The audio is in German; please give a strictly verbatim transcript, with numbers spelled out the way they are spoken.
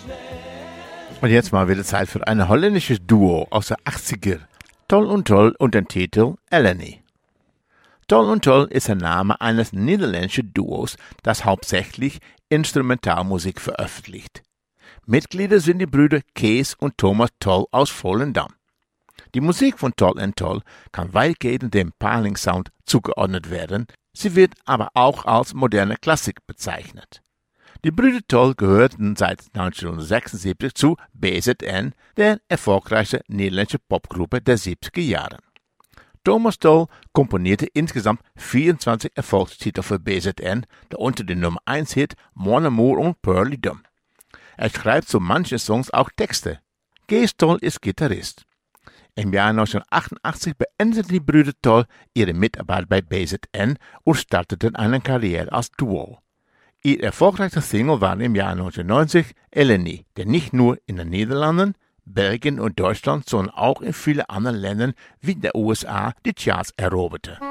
Und jetzt mal wieder Zeit für ein holländisches Duo aus der achtziger. Tol und Tol und den Titel Eleni. Tol und Tol ist der Name eines niederländischen Duos, das hauptsächlich Instrumentalmusik veröffentlicht. Mitglieder sind die Brüder Kees und Thomas Tol aus Volendam. Die Musik von Tol und Tol kann weitgehend dem Paling-Sound zugeordnet werden, sie wird aber auch als moderne Klassik bezeichnet. Die Brüder Tol gehörten seit neunzehnhundertsechsundsiebzig zu B Z N, der erfolgreichsten niederländischen Popgruppe der siebziger Jahre. Thomas Tol komponierte insgesamt vierundzwanzig Erfolgstitel für B Z N, darunter den Nummer eins Hit Mon Amour und Pearly Dum. Er schreibt zu manchen Songs auch Texte. Kees Tol ist Gitarrist. Im Jahr neunzehnhundertachtundachtzig beendeten die Brüder Tol ihre Mitarbeit bei B Z N und starteten eine Karriere als Duo. Ihr erfolgreichster Single war im Jahr neunzehnhundertneunzig Eleni, der nicht nur in den Niederlanden, Belgien und Deutschland, sondern auch in vielen anderen Ländern wie der U S A die Charts eroberte.